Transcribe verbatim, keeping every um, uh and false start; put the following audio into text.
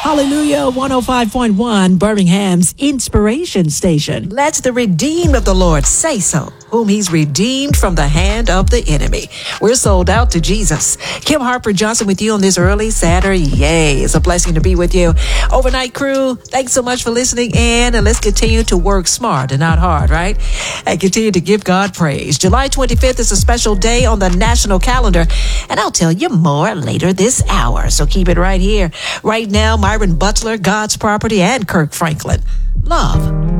Hallelujah, one oh five point one, Birmingham's Inspiration Station. Let the redeemed of the Lord say so, whom he's redeemed from the hand of the enemy. We're sold out to Jesus. Kim Harper Johnson with you on this early Saturday. Yay, it's a blessing to be with you. Overnight crew, thanks so much for listening in, and let's continue to work smart and not hard, right? And continue to give God praise. July twenty-fifth is a special day on the national calendar, and I'll tell you more later this hour. So keep it right here. Right now, Myron Butler, God's Property, and Kirk Franklin. Love